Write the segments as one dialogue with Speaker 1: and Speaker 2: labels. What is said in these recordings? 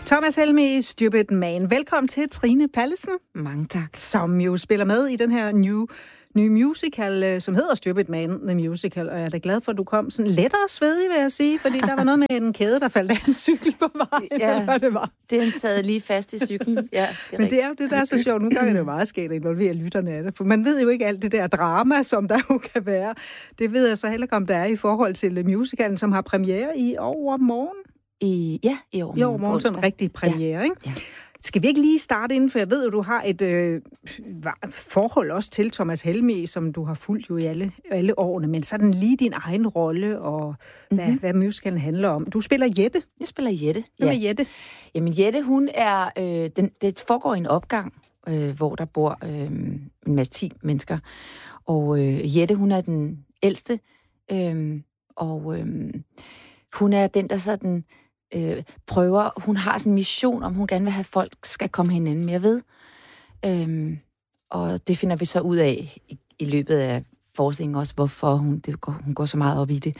Speaker 1: Thomas Helmig, Stupid Man. Velkommen til Trine Pallesen.
Speaker 2: Mange tak.
Speaker 1: Som jo spiller med i den her nye musical, som hedder Stupid Man, The Musical. Og jeg er da glad for, at du kom sådan lettere svedig, vil jeg sige, fordi der var noget med en kæde, der faldt af en cykel på vejen, eller hvad det var.
Speaker 2: Det er taget lige fast i cyklen. Ja,
Speaker 1: men det er jo det, der er så sjovt. Nogle gange er det jo meget skægt at involvere lytterne af det, for man ved jo ikke alt det der drama, som der jo kan være. Det ved jeg så heller ikke, om der er i forhold til musicalen, som har premiere i overmorgen.
Speaker 2: I overmorgen
Speaker 1: som rigtig premiere, ikke? Ja. Skal vi ikke lige starte inden, for jeg ved jo, du har et forhold også til Thomas Helmig, som du har fulgt jo i alle årene, men så er den lige din egen rolle, og hvad musicalen handler om. Du spiller Jette.
Speaker 2: Jeg spiller Jette.
Speaker 1: Hvad med Jette?
Speaker 2: Jamen Jette, hun er, det foregår i en opgang, hvor der bor en masse 10 mennesker, og Jette, hun er den ældste, hun er den, der sådan hun har sådan en mission, om hun gerne vil have, at folk skal komme hinanden mere ved. Og det finder vi så ud af i løbet af forestillingen også, hvorfor hun går så meget op i det.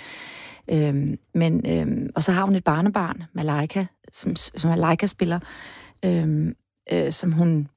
Speaker 2: Og så har hun et barnebarn, Malaika, som Malaika spiller, som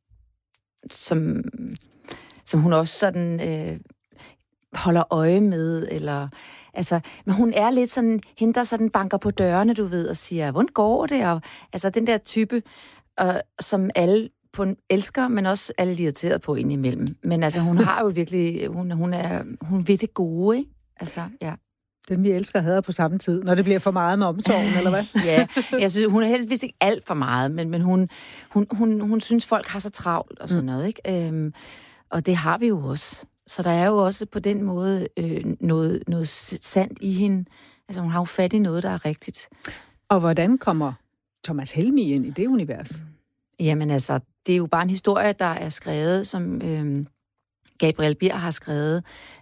Speaker 2: hun også sådan holder øje med, eller altså, men hun er lidt sådan, hende der sådan banker på dørene, du ved, og siger, hvordan går det? Og altså den der type, som alle elsker, men også alle er irriteret på indimellem. Men altså, hun har jo virkelig, hun ved det gode, ikke? Altså, ja.
Speaker 1: Dem vi elsker hader på samme tid, når det bliver for meget med omsorgen, eller hvad?
Speaker 2: Ja, jeg synes, hun er helst vist ikke alt for meget, men hun synes, folk har så travlt og sådan noget, ikke? Og det har vi jo også. Så der er jo også på den måde noget sandt i hende. Altså, hun har jo fat i noget, der er rigtigt.
Speaker 1: Og hvordan kommer Thomas Helmig ind i det univers?
Speaker 2: Jamen altså, det er jo bare en historie, der er skrevet, som Gabriel Bier har skrevet,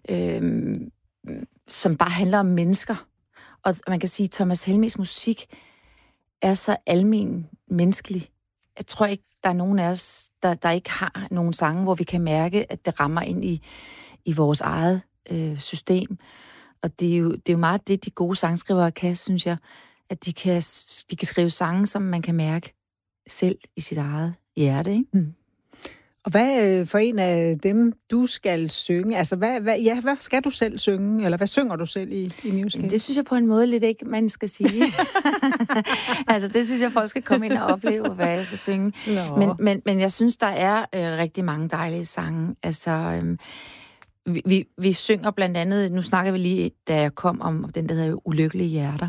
Speaker 2: som bare handler om mennesker. Og man kan sige, at Thomas Helmigs musik er så almen menneskelig. Jeg tror ikke, der er nogen af os, der ikke har nogen sange, hvor vi kan mærke, at det rammer ind i vores eget system. Og det er jo meget det, de gode sangskrivere kan, synes jeg, at de kan skrive sange, som man kan mærke selv i sit eget hjerte, ikke? Mm.
Speaker 1: Og hvad for en af dem, du skal synge? Altså, hvad skal du selv synge? Eller hvad synger du selv i musicalen?
Speaker 2: Det synes jeg på en måde lidt ikke, man skal sige. Altså, det synes jeg, folk skal komme ind og opleve, hvad jeg skal synge. Men jeg synes, der er rigtig mange dejlige sange. Altså, vi synger blandt andet, nu snakker vi lige, da jeg kom om den, der hedder Ulykkelige Hjerter,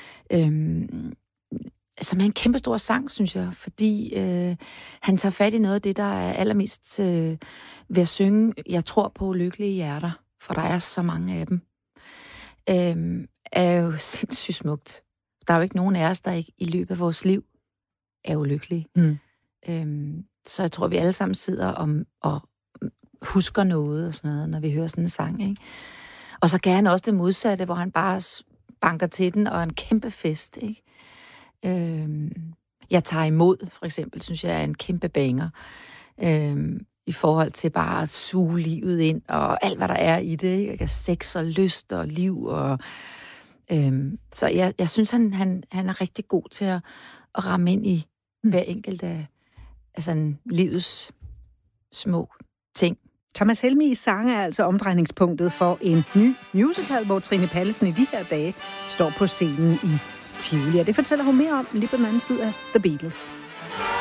Speaker 2: som er en kæmpe stor sang, synes jeg, fordi han tager fat i noget af det, der er allermest ved at synge, jeg tror på ulykkelige hjerter, for der er så mange af dem, er jo sindssygt smukt. Der er jo ikke nogen af os, der ikke i løbet af vores liv er ulykkelige. Så jeg tror, vi alle sammen sidder og husker noget og sådan noget, når vi hører sådan en sang, ikke? Og så gerne også det modsatte, hvor han bare banker til den, og en kæmpe fest, ikke? Jeg tager imod, for eksempel, synes jeg er en kæmpe banger, i forhold til bare at suge livet ind, og alt, hvad der er i det, ikke? Sex og lyst og liv, og så jeg synes, han er rigtig god til at ramme ind i hver enkelt af sådan livets små ting.
Speaker 1: Thomas Helmigs sange er altså omdrejningspunktet for en ny musical, hvor Trine Pallesen i de her dage står på scenen i Tivoli. Og det fortæller hun mere om lige på den anden side af The Beatles.